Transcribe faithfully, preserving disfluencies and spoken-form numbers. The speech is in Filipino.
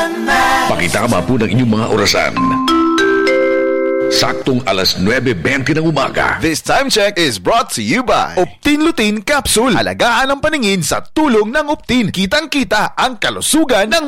Pakitama po ng inyong mga orasan. Saktong alas nuwebe bente ng umaga. This time check is brought to you by Optin Lutein Capsule. Alagaan ang paningin sa tulong ng Optin. Kitang-kita ang kalusugan ng